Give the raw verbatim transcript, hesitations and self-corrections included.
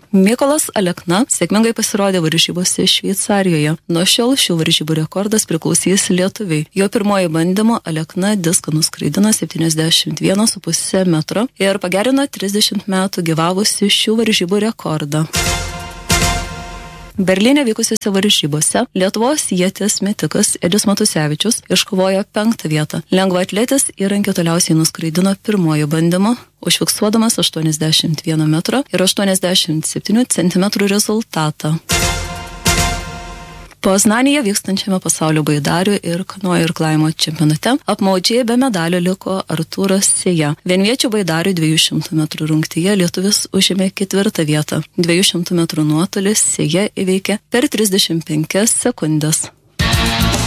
Mykolas Alekna sėkmingai pasirodė varžybose Šveicarijoje. Nuo šiol šių varžybų rekordas priklausys lietuviai. Jo pirmoji bandymo Alekna diską nuskraidino septyniasdešimt vieną su puse metro ir pagerino trisdešimt metų gyvavusi šių varžybų rekordą. Berlyne vykusiose varžybose Lietuvos ieties metikas Edis Matusevičius iškovojo penktą vietą. Lengvaatletis įrankį toliausiai nuskraidino pirmojo bandymo, užfiksuodamas aštuoniasdešimt vieną metrą ir aštuoniasdešimt septynių centimetrų rezultatą. Poznanėje vykstančiame pasaulio baidarių ir kanojų irklavimo čempionate apmaudžiai be medalio liko Artūras Sėja. Vienviečių baidarių dviejų šimtų metrų rungtyje lietuvis užėmė ketvirtą vietą. dviejų šimtų metrų nuotolis Sėja įveikė per trisdešimt penkias sekundės.